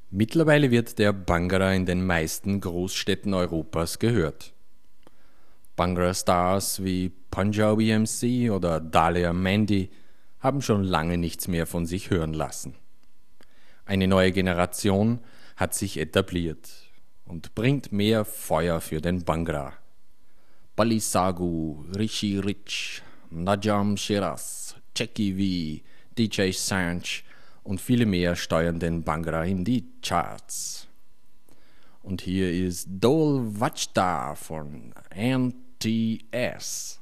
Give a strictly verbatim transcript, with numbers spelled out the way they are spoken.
Mittlerweile wird der Bhangra in den meisten Großstädten Europas gehört. Bhangra-Stars wie Punjabi M C oder Dalia Mandy haben schon lange nichts mehr von sich hören lassen. Eine neue Generation hat sich etabliert und bringt mehr Feuer für den Bhangra. Pali Sagu, Rishi Rich, Najam Shiraz, Checky V, D J Sanch und viele mehr steuern den Bhangra in die Charts. Und hier ist Dol Vachta von N T S.